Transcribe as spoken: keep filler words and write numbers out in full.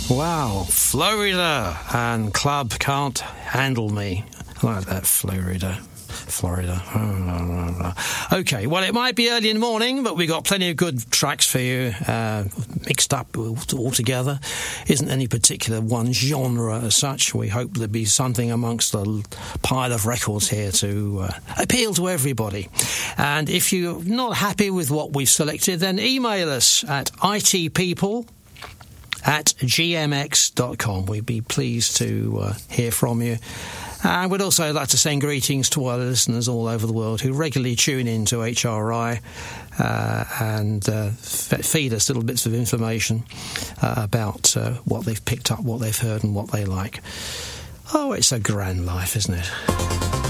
Wow, Florida and Club Can't Handle Me. I like that, Florida. Florida. Okay, well, it might be early in the morning, but we've got plenty of good tracks for you, uh, mixed up all together. Isn't any particular one genre as such. We hope there'll be something amongst the pile of records here to uh, appeal to everybody. And if you're not happy with what we've selected, then email us at itpeople at g m x dot com. We'd be pleased to uh, hear from you. And we'd also like to send greetings to our listeners all over the world who regularly tune in to H R I uh, and uh, f- feed us little bits of information uh, about uh, what they've picked up, what they've heard and what they like. Oh, it's a grand life, isn't it?